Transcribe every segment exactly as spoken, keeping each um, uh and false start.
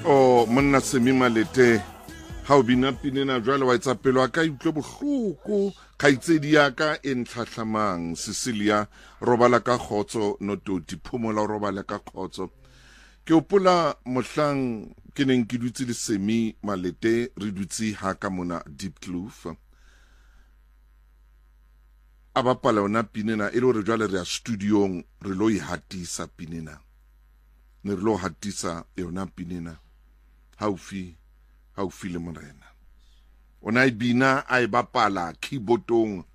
o monna Semima Lete ha o bina pinena jwale wa etsa pelo aka itlwe bohloko khaitsedi yaka e ntlhahlamang Cecilia robala ka khotso nototi phumola robala ka khotso ke opola mohlang ke neng ke dutse le Semi Malete re dutse ha ka mona Deep Kloof aba pala ona pinena e le re jwale re ya studiong re lo ihatisa pinena ne re lo hatisa yona pinena haufi haufi le morena ona ibina a e bapala keyboardong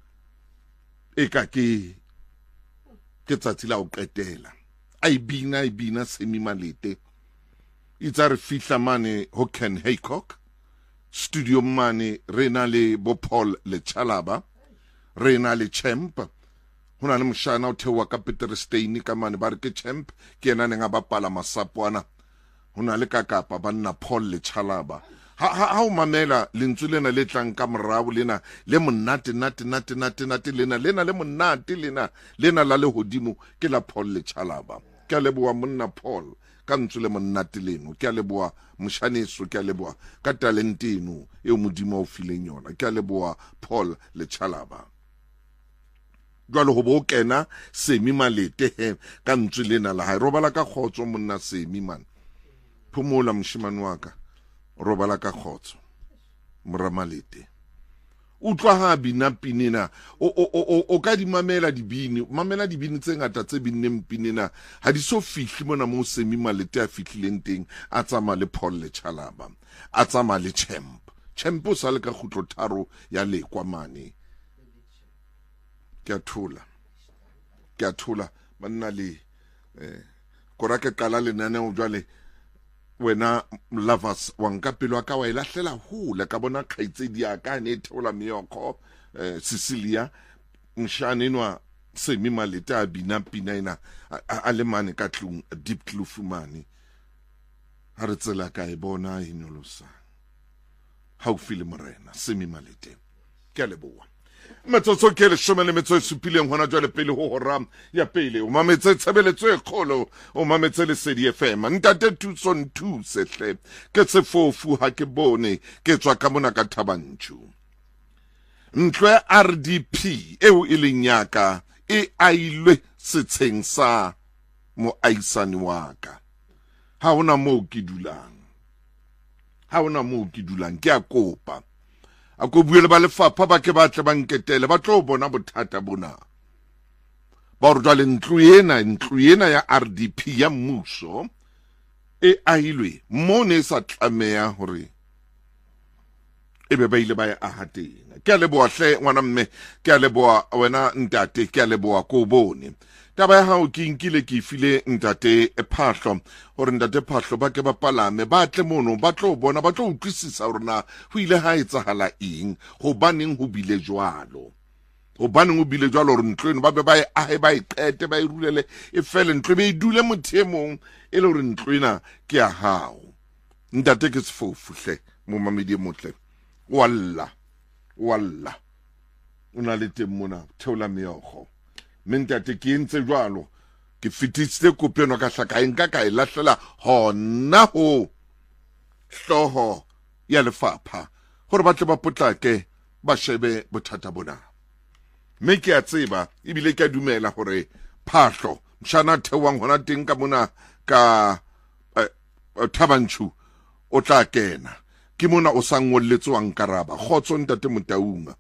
e ka ke ke tsatsi la o qetela a ibina ibina Semi Malete itsa re fihla mane ho Ken Haycock studio mane re na le bo Paul le Chalaba re na le Champ hona le moshana o thewa ka Peter Steyn ka mane ba re ke Champ ke ena ne nga bapala masapwana hona le kakapa banna Paul le Chalaba ha ha o mamela lentswe lena le tlang ka morao lena le monate nate nate nate nate lena lena le monate lena lena la le hodimo ke la Paul le Chalaba ke le bua monna Paul ka ntswe le monate leno ke le bua moshaneso ke le bua ka talentino e o modimo o fileng yona ke le bua Paul le Chalaba jwalo ho bo kena Semi Malete he ka ntswe lena la ha robala ka khotso monna Semi man phumola mshimane wa ka robala ka khotso Moramalete utlwa ha bina pinena o o o o ka di mamela dibini mamela dibini tse ngata tse binneng pinena ha di so fihle mona mo Semi Malete a fihlileng teng a tsama le Paul le Chalaba a tsama le Champ Champ o sa le ka khutlo tharo ya lekwa mane ke a thola ke a thola banna le eh kora ke qala le nane o jwale wena lovers wa nka pelo ka wa ilahlela hula ka bona khaitsedi ya ka ne thola miyoko eh, Cecilia mshane nwa Semi Malete a bina pina ina a le mane ka tlung Deep Kloof mane ha re tsela ka e bona inolosa ha o file morena Semi Malete ke leboa metsotso ke le shome le metso e supileng hona jwale pele ho hora ya pele o mametse tshebeletso e kholo o mametse le Sedi F M ntate Thuso Nthuse hle ke tsefofu ha ke bone ke tswa ka mona ka Thabanchu ntlwe R D P eo e leng yaka e ailwe setsheng sa moaisani wa ka ha ona mo ke dulang ha ona mo ke dulang ke a kopa a go buele ba lefapha ba ke ba tle ba nketele ba tlo bona bothata bona ba re jwale ntlu ena ntlu ena ya R D P ya mmuso e ahilwe mo ne sa tlamea hore e be ba ile ba ya ahateng ke a leboa hle ngwana mme ke a leboa wena ntate ke a leboa ko bone taba ya hao ke nkile ke file ntate e phahlo hore ntate phahlo ba ke ba palame ba tle mono ba tlo bona ba tlo utlwisisa hore na ho ile ha etsahala eng ho baneng ho bile jwalo ho baneng ho bile jwalo hore ntlweno ba be ba e ahe ba e qete ba e rulele e fele ntlo be e dule mothemong e le hore ntlwena ke ya hao ntate ke sefofu hle mo mamedi motle walla walla una le teng mona theola meogo mentate ke ntse jwalo ke fititse kopeno ka hlaka enka ka ilahlela hona ho hloho ya lefapha hore ba tle ba potlake ba shebe bothata bona me ke a tseba ebile ke a dumela hore phahlo mshana thewang hona teng ka mona ka uh, uh, Thabanchu o tla kena ke mona o sa ngolletswang karaba khotso ntate Motaunga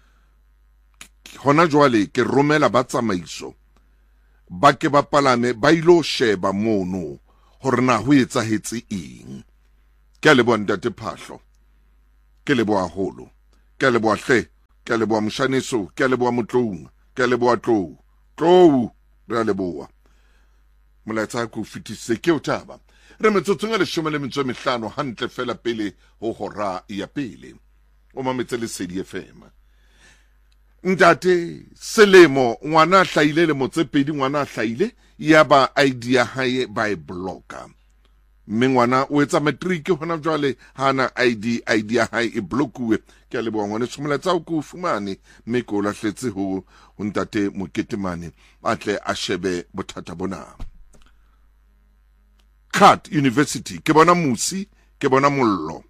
hona jwale ke romela ba tsamaiso ba ke ba palame ba ilo sheba mono hore na ho etsahetse eng ke a leboa ntate phahlo ke leboa holo ke a leboa hle ke a leboa mshaneso ke a leboa Motlong ke a leboa tlou tlou re a leboa molaetsa ko fitise ke o taba re metsotso le shome le metso mehlano hantle fela pele ho hora ya pele o mametse le Sedi F M ntate selemo ngwana hlaile le motsepedi ngwana hlaile ya ba I D ya hae ba e blocka mme ngwana o etsa matric hona jwale hana I D I D ya hae e blockuwe ke a leboa ngwana tshumela tsa go fumane mme ko lahletse ho ntate Moketemane a tle a shebe bothata bona cut university ke bona musi ke bona mollo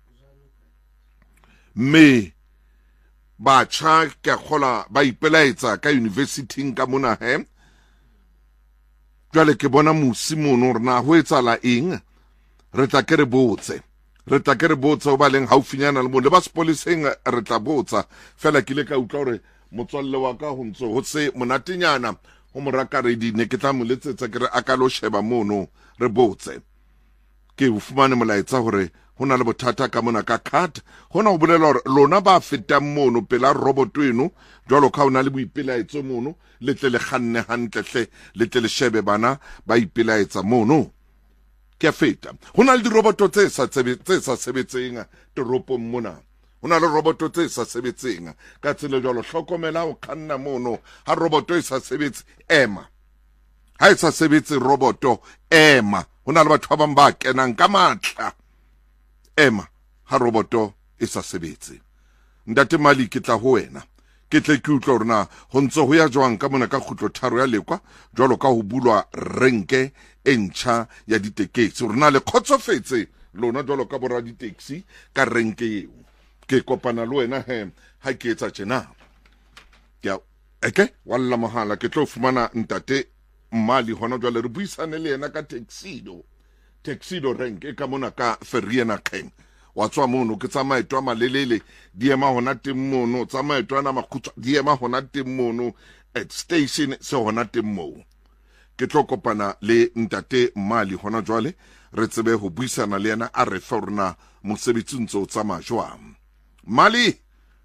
me ba tša ke khola ba ipelaetsa ka university ka mona he jwale ke bona musi mono rena ho etsala eng re tla ke re botse re tla ke re botse o ba leng haufinyana le mo le ba sepoliseng re tla botsa fela ke le ka utlwa hore motswalle wa ka ho ntso ho se monatenyana ho morakaredi ne ke tla mo letsetsa ke re a ka lo sheba mono re botse ke o fumane molaetsa hore hona le bothata ka mona ka card hona ho bolela hore lona ba fetang mono pela robot eno jwalo ka ona le boipelaetso mono le tle le kganne hantle hle le tle le shebe bana ba ipelaetsa mono ke a feta hona le di roboto tse sa tse sa sebetseng toropong mona hona le roboto tse sa sebetseng ka tsela jwalo hlokomela o khanna mono ha roboto e sa sebetse ema ha e sa sebetse roboto ema hona le batho ba bang ba kenang ka matla ema ha roboto e sa sebetse ndate mali ke tla ho wena ke tle ke utlwa rona ho ntso ho ya jwang ka mona ka khutlo tharo ya lekwa jwalo ka ho bulwa renke e ntjha ya ditekesi rona le khotsofetse lona jwalo ka bora ditaxi ka renke eo ke kopana le wena he ha ke etsa tjena ya eke walla mahala ke tlo fumana ntate mali hona jwale re buisane le yena ka taxido taxido renke ka mona ka Ferriena Keng wa tswa mono ke tsa maeto a malelele di ema hona teng mono tsa maeto ana makhutshwa di ema hona teng mono at station se hona teng moo ke tlo kopana le ntate mali hona jwale re tsebe ho buisana le yena a re forna mosebetsi ntso tsa majwang mali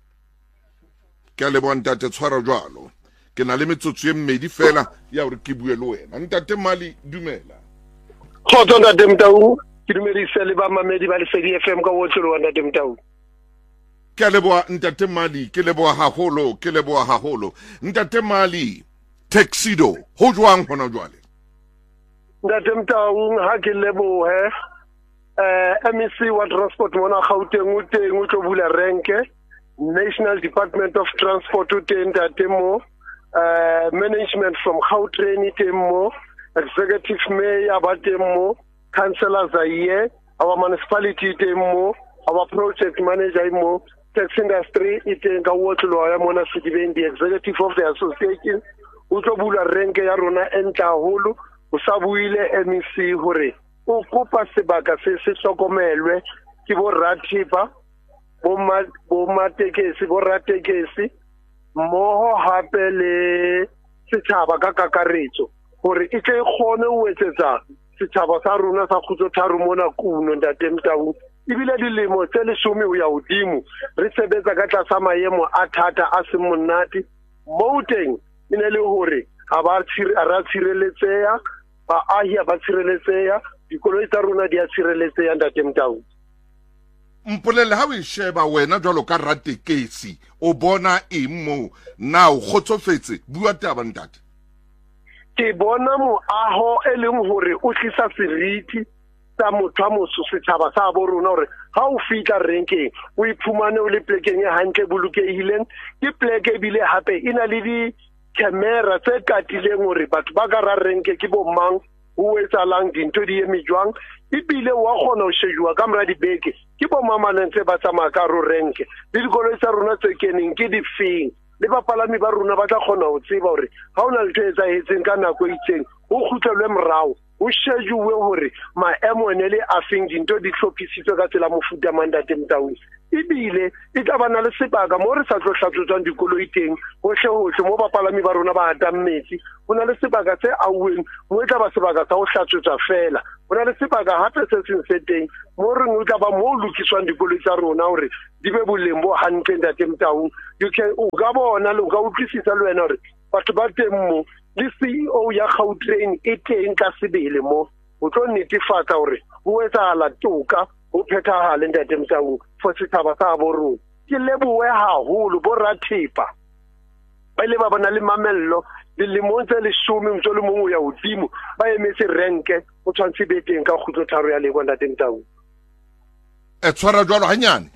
ke le bona ntate tshwara jwalo ke na le metsotso e mmedi fela ya hore ke bue le wena ntate mali dumela khotso ntate Mtau ke dumedise le ba mamedi ba le F F M ka wotlhe le wa ntate Mtau ke le boa ntate mali ke le boa haholo ke le boa haholo ntate mali taxido ho jwang hona jwale ntate Mtau ha ke le bohe eh M E C wa transport mona Gauteng o teng o tlo bula renke National Department of Transport o teng ntate mo uh, management from Gautrain teng mo executive mayor ba teng mo councillors are here our municipality teng mo our project manager mo tax industry iteng ka wotlo ya mona Sidibeng the executive of the association o tlo bula renke ya rona entla holo o sa buile M E C hore o kopa sebaka se se hlokomelwe ke bo rathipa bo ma bo matekesi bo ratekesi moho hape le setjhaba ka kakaretso hore e tle kgone o etsetsa setjhaba sa rona sa khutso tharo mona kuno ntate Mtau ibile dilemo tse leshome o ya hodimo re sebetsa ka tlasa maemo a thata a se monate mo teng ine le hore a ba ra tshireletseya ba ahia ba tshireletseya dikoloi tsa rona di a tshireletseya ntate Mtau mpolele ha o sheba wena jwalo ka ratekesi o bona eng mo na o khotsofetse bua taba ntate ke bona mo aho e leng hore o tlisa seriti tsa motho a moso setjhaba sa bo rona hore ha o fitla renkeng o iphumane o le plekeng e hantle bolokehileng ke pleke bile hape ina le di camera tse katileng hore batho ba ka ra renke ke bo mang o etsalang dintho di eme jwang ibile wa khona o shejwa ka mra dibeke ke bo mamanentse ba tsamaya ka ro renke le dikoloi tsa rona tse keneng ke di feng le bapalami ba rona ba tla khona ho tseba hore ha ona le tsetsa etseng ka nako e itseng o khutlelwe morao o shejuwe hore maemo ene le a feng dintho di hlophisitswe ka tsela mofuta mandate Mtau ibile e tla bana le sebaka mo re sa tlo hlatsotsang dikoloi teng hohle hohle mo bapalami ba rona ba ata metsi hona le sebaka se auweng mo e tla ba sebaka sa ho hlatsotsa fela hona le sebaka hape se seng se teng mo re o tla ba mo lokiswang dikoloi tsa rona hore di be boleng bo hantle ntate Mtau you can o ga bona le ga utlwisisa le wena hore batho ba teng mo le C E O ya Gautrain e teng ka sebele mo o tlo netefatsa hore o etsahala toka o phethahale ntate Mtau for setjhaba sa bo rona ke lebohe haholo bo rathipa ba ile ba bona le mamello le lemong tse leshome ntse le mongwe ya hodimo ba emetse renke o tshwantse beteng ka khutlo tharo ya lego ntate Mtau e tshwara jwalo hanyane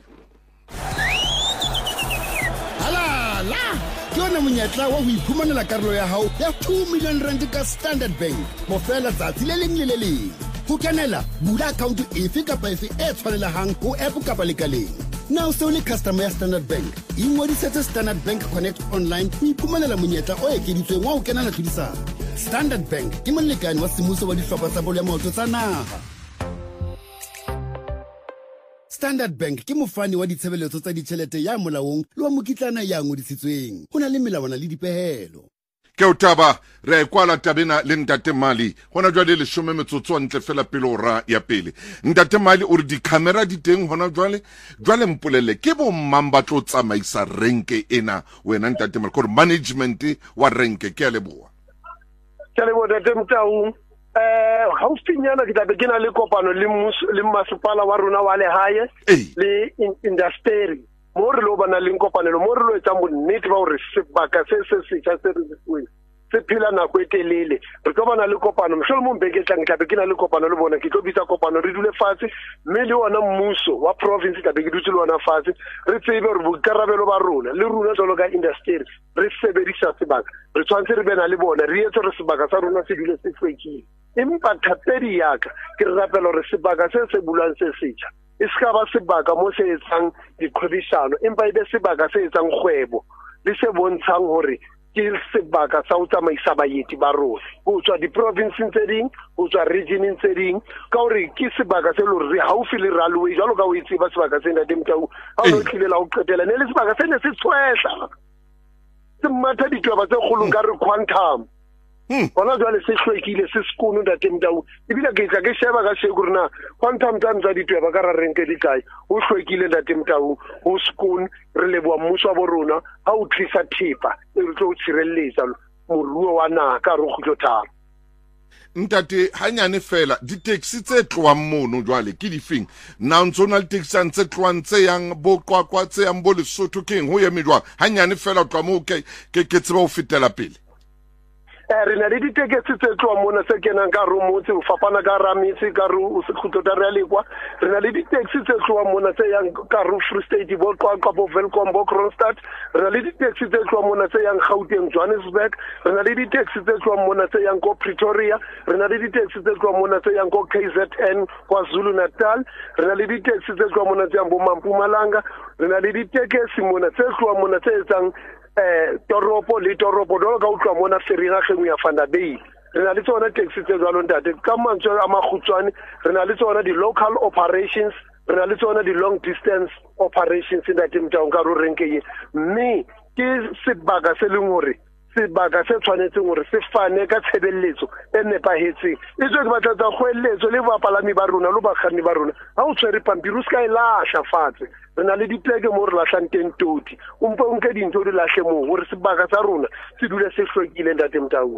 monyetla wa ho iphumanela karolo ya hao ya two million rand ka Standard Bank mo fela tsatsi le leng le le leng Ho kenela bula account efe kapa efe e tshwanelehang ho app kapa lekaleng. Now se o le customer ya Standard Bank, ingodisetse Standard Bank Connect online ho iphumanela monyetla o ekeditsweng wa ho kenela tlhodisano. Standard Bank ke molekane wa semmuso wa dihlopha tsa bolo ya maoto tsa naha. Standard Bank ke mofani wa ditshebeletso tsa ditjhelete ya molaong le wa mokitlana ya ngodisitsweng. Ho na le melawana le dipehelo. Ke o taba re kwala tabena le Ntate Mali hona jwale le shome metsotso ntle fela pele ora ya pele. Ntate Mali o re di camera di teng hona jwale jwale mpolele ke bo mmang ba tlo tsamaisa renke ena wena Ntate Mali ko management wa renke ke a leboa. Ke a leboa Ntate Mtau. Eh haufinyana ke tla begina le kopano le le masepala wa rona wa lehae le industry mo re lo bana le kopanelo mo re lo etsa bonnete ba hore sebaka se se se tsa se re se se phela nako e telele re tlo bana le kopano mhlolo mo mbeke tla ke tla begina le kopano le bona ke tlo bitsa kopano re dule fatshe mme le ona mmuso wa province tla be ke dutse le ona fatshe re tsebe hore boikarabelo ba rona le rona jalo ka industry re sebedisa sebaka re tshwantse re bena le bona re etse re sebaka sa rona se dule se hlwekile empa thapedi yaka ke re rapela hore sebaka se se bulang se setjha e ska ba sebaka mo se etsang diqhwebishano empa ebe sebaka se etsang kgwebo le se bontshang hore ke sebaka sa ho tsamaisa baeti ba rona ho tswa di-province tse ding ho tswa region tse ding ka hore ke sebaka se lore re haufi le railway jalo ka o itse ba sebaka se nna Mtau ha o tlile la o qetela ne le sebaka se ne se tshwehla se matha ditaba tse kgolo ka re quantum bona jwale se hlwekile se sekunu Ntate Mtau ebile ke tla ke sheba ka sheko rena quantum tsa tsa ditweba ka ra renke di kae ho hlwekile Ntate Mtau ho sekunu re leboa mmuso wa borona ha o tlisa thipa e re tlo tshireletsa moruo wa naha ka re go tlotla. Ntate hanyane fela di taxi tse tloang mono jwale ke difeng na ntsona le taxi tse tloang tse yang bo kwakwa tse yang bo Lesotho keng ho yeme jwang hanyane fela tloa mo ke ke ke tseba ho fetela pele. re na le ditekesi tse tloang mona tse kenang ka romotse o fapana ka ramitse ka ro o se khutota re lekwa re na le ditaxi tse tloang mona tse yang ka ro Free State bo kwa ka bo Welcome bo Kronstadt re na le ditaxi tse tloang mona tse yang Gauteng Johannesburg re na le ditaxi tse tloang mona tse yang ko Pretoria re na le ditaxi tse tloang mona tse yang ko K Z N kwa Zulu Natal re na le ditaxi tse tloang mona tse yang bo Mpumalanga re na le ditekesi mona tse tloang mona tse etsang eh toropo le toropo do ka utlwa mona serina gengwe ya Fanda Bay re na le tsona taxi tse jwalo ntate ka mantswe a magutshwane re na le tsona di local operations re na le tsona di long distance operations ntate Mtau ka ro renke ye mme ke sebaka se leng hore sebaka se tshwanetseng hore se fane ka tshebelletso e nepahetseng e tswe ke batla tsa kgoeletso le bapalami ba rona lo ba kganni ba rona ha o tshwere pampiri o ska e lahla fatshe re na le dipleke mo re lahlang teng toti o mpa o nke dintho di lahle mo hore sebaka sa rona se dule se hlwekile ntate Mtau.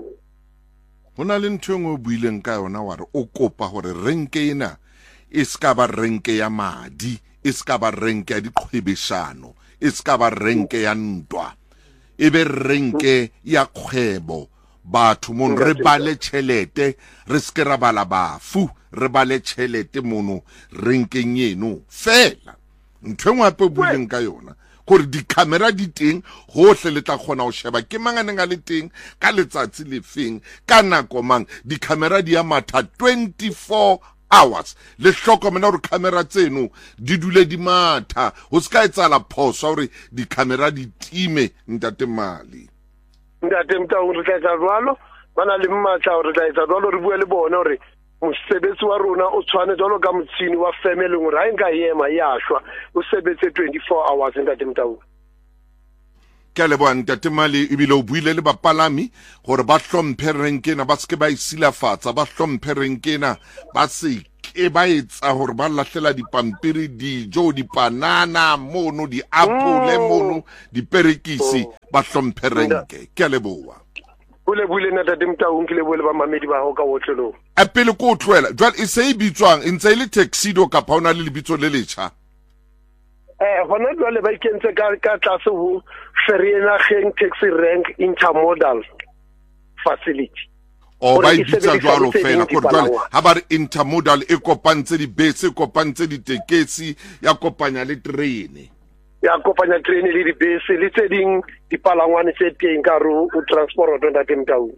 Hona le ntho engwe o buileng ka yona wa re o kopa hore renke ena e ska ba renke ya madi e ska ba renke ya diqhwebeshano e ska ba renke ya ntwa e be renke ya kgwebo batho mon re bale tšhelete re ske ra bala bafu re bale tšhelete mono renkeng eno fela ntho engwe hape o buileng ka yona gore di-camera di teng gohle le tla kgona go sheba ke manganeng a le teng ka letsatsi le feng ka nako mang di-camera di ya matha twenty-four hours le hlokomela gore camera tseno di dule di matha go se ka etsala phoso gore di-camera di time ntate Mali. Ntate Mtau re tla etsa jwalo ba na le mmatla gore re tla etsa jwalo re bue le bona gore mosebetsi wa rona o tshwane jalo ka motshini wa family gore ha nka yema ya shwa o sebetse twenty-four hours ntate Mtau. Ke leboa ntate Mali ebile o buile le bapalami gore ba hlomphe renkena ba se ba isilafatsa ba hlomphe renkena ba se ke ba etsa gore ba lahlela dipampiri dijo dipanana mono di apple mono diperekisi ba hlomphe renke ke leboa bule bule ntate Mtau nkile bule ba mamedi ba ho ka wotlelo a pele ko tloela jwale e se e bitswang e ntse ile taxido ka pa ona le lebitso le letšha eh hona jwale ba ikentse ka ka tlase ho Ferriena Geng taxi rank intermodal facility o ba ibitsa jwalo fela gore jwale ha ba re intermodal e kopantse dibese e kopantse ditekesi ya kopanya le terene ya kopanya terene le dibese le tse ding dipalangwane tse teng ka ro o transport ntate Mtau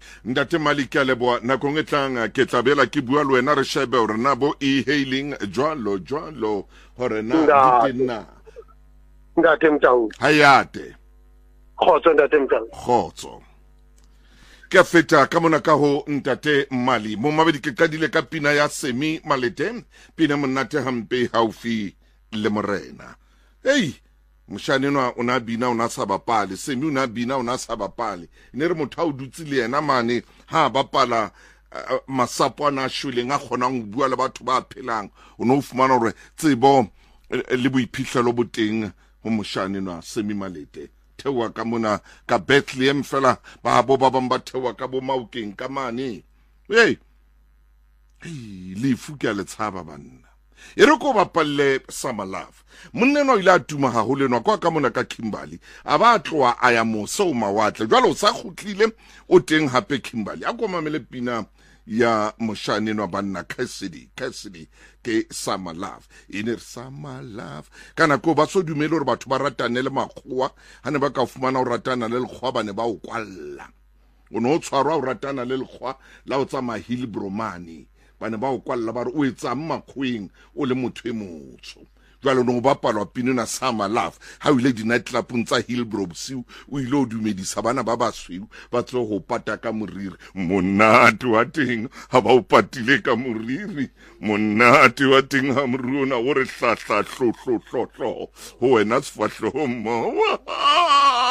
Ntate Mali ke a leboa nakong e tlang ke tla bela ke bua le wena re shebe hore na bo e-hailing jwalo jwalo hore na di teng na. Ntate Mtau. Hayate. Khotso ntate Mtau. Khotso. Ke feta ka mona ka ho Ntate Mali mo mabedi ke qadile ka pina ya Semi Malete, pina monate hampe haufi le morena. Hey, moshanenwa o na bina o na sa bapale, Semi o na bina o na sa bapale. Ne re motho a o dutse le yena mane ha bapala uh, masapo a na shweleng a kgonang ho bua le batho ba phelang. O no fumana hore tsebo le boiphihlelo bo teng ho moshanenwa Semi Malete. Tewa ka mona ka Bethlehem fela ba bo ba bang ba tewa ka bo Maokeng ka mane. Hey, hey, lefu ke a le tshaba banna. E re ko bapalle Summer Love. Monne no ile a tuma haholo no kwa ka mona ka Kimberley. A ba tloa a ya moso o mawatle. Jwale o sa khutlile o teng hape Kimberley. A ko mamele pina ya moshane no banna Cassidy, Cassidy ke Summer Love. Ine Summer Love. Kana ko ba so dumele hore batho ba ratane le makgowa, hane ba ka fumana o ratana le lekgowa ba ne ba o kwalla. O no tshwarwa o ratana le lekgowa la o tsama Hillbrow mane. Bane ba o kwalla ba re o etsa makgweng o le motho e motsho. Jwale no ba palwa pinena Summer Love ha o ile di night club ntsa Hillbrow bosiu o ile o dumedisa bana ba basweu ba tlo go pata ka moriri monate wa teng ha ba o patile ka moriri monate wa teng ha moruna o re hlahla hlohlo hlohlo ho wena sefahleho mo